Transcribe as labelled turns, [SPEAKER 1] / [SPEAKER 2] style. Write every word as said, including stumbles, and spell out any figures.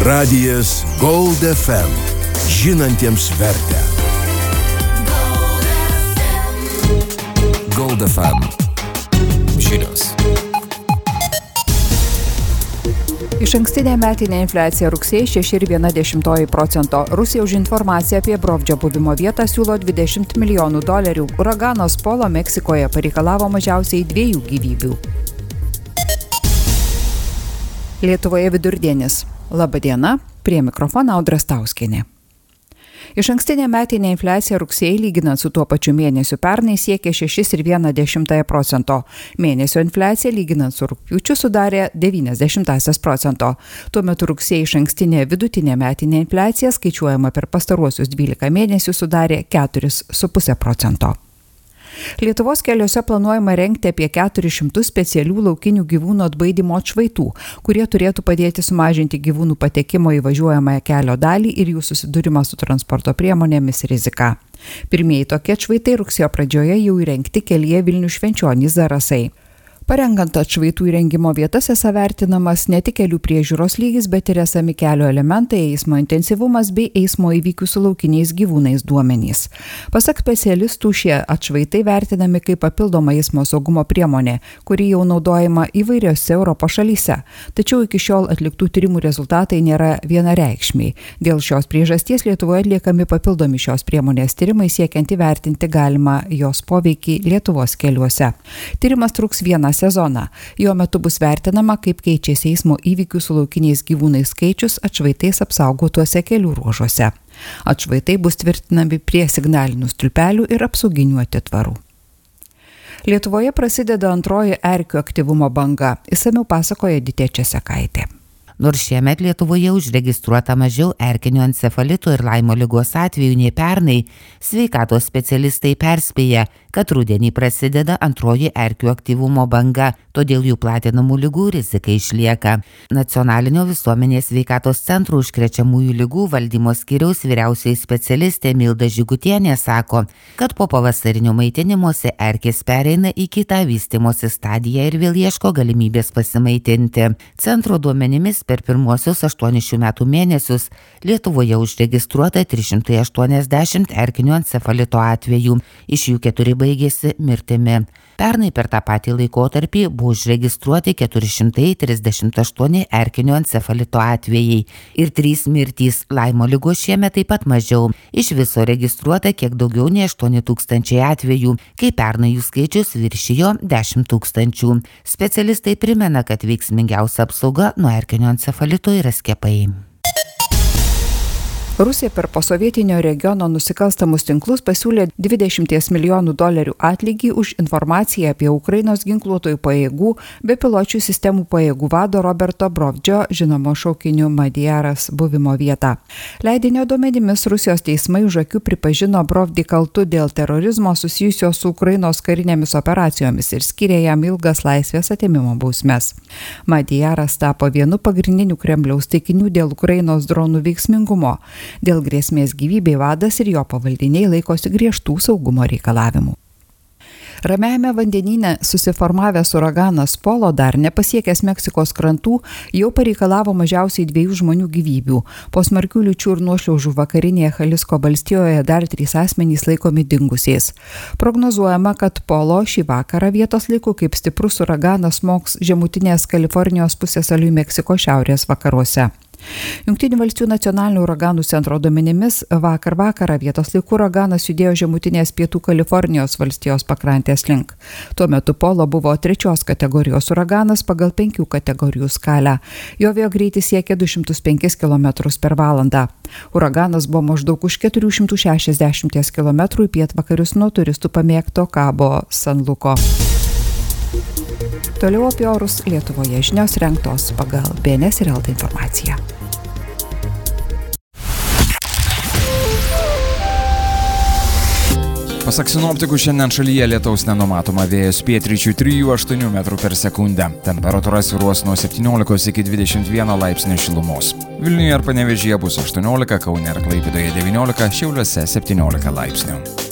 [SPEAKER 1] Radijas Gold F M. Žinantiems vertę. Gold F M. Žinios.
[SPEAKER 2] Išankstinė metinė infliacija rugsėjį šeši ir viena dešimtoji procento. Rusija už informaciją apie Brovdžio buvimo vietą siūlo dvidešimt milijonų dolerių. Uraganas Polo Meksikoje pareikalavo mažiausiai dviejų gyvybių. Lietuvoje vidurdienis. Labadiena, prie mikrofono Audra Stauskienė. Išankstinė metinė infliacija rugsėjį lyginant su tuo pačiu mėnesiu pernai siekė šeši ir viena dešimtoji procento. Mėnesio infliacija lyginant su rugpjūčiu sudarė devynias dešimtąsias procento. Tuo metu rugsėjį išankstinė vidutinė metinė infliacija skaičiuojama per pastaruosius dvylika mėnesių sudarė keturis su puse procento. Lietuvos keliuose planuojama rengti apie keturis šimtus specialių laukinių gyvūnų atbaidymo atšvaitų, kurie turėtų padėti sumažinti gyvūnų patekimo į važiuojamąją kelio dalį ir jų susidūrimą su transporto priemonėmis riziką. Pirmieji tokie atšvaitai rugsėjo pradžioje jau įrengti kelyje Vilnius Švenčionys Zarasai. Parengant atšvaitų įrengimo vietas esą vertinamas ne tik kelių priežiūros lygis, bet ir esami kelio elementai, eismo intensyvumas bei eismo įvykių su laukiniais gyvūnais duomenys. Pasak specialistų, šie atšvaitai vertinami kaip papildoma eismo saugumo priemonė, kuri jau naudojama įvairiose Europos šalyse. Tačiau iki šiol atliktų tyrimų rezultatai nėra vienareikšmiai. Dėl šios priežasties Lietuvoje atliekami papildomi šios priemonės tyrimai siekiant įvertinti galimą jos poveikį Lietuvos keliuose. Tyrimas truks vieną sezoną. Jo metu bus vertinama, kaip keičiasi eismo įvykių su laukiniais gyvūnais skaičius atšvaitais apsaugotuose kelių ruožuose. Atšvaitai bus tvirtinami prie signalinių stulpelių ir apsauginių atitvarų. Lietuvoje prasideda antroji erkių aktyvumo banga. Išsamiau pasakoja Editė Česekaitė.
[SPEAKER 3] Nors šiemet Lietuvoje užregistruota mažiau erkinio encefalito ir Laimo ligos atvejų nei pernai, sveikatos specialistai perspėja, kad rudenį prasideda antroji erkių aktyvumo banga, todėl jų platinamų ligų rizika išlieka. Nacionalinio visuomenės sveikatos centro užkrečiamųjų ligų valdymo skyriaus vyriausioji specialistė Milda Žigutienė sako, kad po pavasarinio maitinimosi erkės pereina į kitą vystymosi stadiją ir vėl ieško galimybės pasimaitinti. Centro duomenimis per pirmuosius aštuonis šių metų mėnesius Lietuvoje užregistruota trys šimtai aštuoniasdešimt erkinio encefalito atvejų, iš jų keturi baigėsi mirtimi. Pernai per tą patį laikotarpį buvo užregistruoti keturi šimtai trisdešimt aštuoni erkinio encefalito atvejai ir trys mirtys. Laimo ligos šiemet taip pat mažiau. Iš viso registruota kiek daugiau nei aštuoni tūkstančiai atvejų, kai pernai jų skaičius viršijo dešimt tūkstančių. Specialistai primena, kad veiksmingiausia apsauga nuo erkinio encefalito yra skiepai.
[SPEAKER 2] Rusija per posovietinio regiono nusikalstamus tinklus pasiūlė dvidešimt milijonų dolerių atlygį už informaciją apie Ukrainos ginkluotojų pajėgų bepiločių sistemų pajėgų vado Roberto Brovdžio, žinomo šaukiniu Madiaras, buvimo vietą. Leidinio duomenimis Rusijos teismai už akių pripažino Brovdį kaltu dėl terorizmo susijusio su Ukrainos karinėmis operacijomis ir skyrė jam ilgas laisvės atėmimo bausmes. Madiaras tapo vienu pagrindinių Kremliaus taikinių dėl Ukrainos dronų veiksmingumo. Dėl grėsmės gyvybei vadas ir jo pavaldiniai laikosi griežtų saugumo reikalavimų. Ramiajame vandenyne susiformavęs uraganas Polo, dar nepasiekęs Meksikos krantų, jau pareikalavo mažiausiai dviejų žmonių gyvybių. Po smarkių liūčių ir nuošliaužų vakarinėje Jalisco valstijoje dar trys asmenys laikomi dingusiais. Prognozuojama, kad Polo šį vakarą vietos laiku kaip stiprus uraganas smogs žemutinės Kalifornijos pusiasalių Meksiko šiaurės vakaruose. Jungtinių valstijų nacionalinio uraganų centro duomenimis vakar vakarą vietos laiku uraganas judėjo žemutinės pietų Kalifornijos valstijos pakrantės link. Tuo metu Polo buvo trečios kategorijos uraganas pagal penkių kategorijų skalę. Jo vėjo greitis siekė du šimtus penkis kilometrus per valandą. Uraganas buvo maždaug už keturių šimtų šešiasdešimties kilometrų į pietvakarius nuo turistų pamėgto Cabo San Luko. Toliau apie orus Lietuvoje žinios rengtos pagal B N S ir L T informaciją.
[SPEAKER 4] Pasak sinoptikų, šiandien šalyje lietaus nenumatoma, vėjas pietryčių trijų aštuonių metrų per sekundę. Temperatūra svyruos nuo septyniolikos iki dvidešimt vieno laipsnio šilumos. Vilniuje ir Panevėžyje bus aštuoniolika, Kaune ir Klaipėdoje devyniolika, Šiauliuose septyniolika laipsnių.